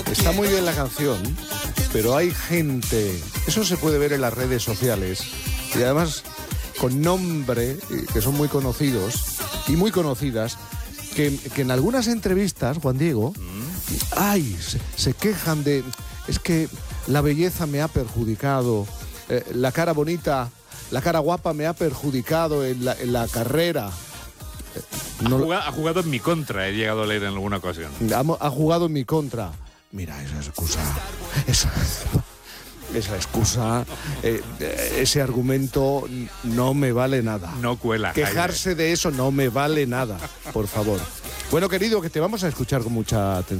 Está muy bien la canción, pero hay gente, eso se puede ver en las redes sociales, y además con nombre, que son muy conocidos y muy conocidas, que en algunas entrevistas, Juan Diego, se quejan de, es que la belleza me ha perjudicado, la cara bonita, la cara guapa me ha perjudicado en la carrera. Ha jugado en mi contra, he llegado a leer en alguna ocasión. Ha jugado en mi contra. Mira, esa excusa, ese argumento no me vale nada. No cuela. Quejarse de eso no me vale nada, por favor. Bueno, querido, que te vamos a escuchar con mucha atención.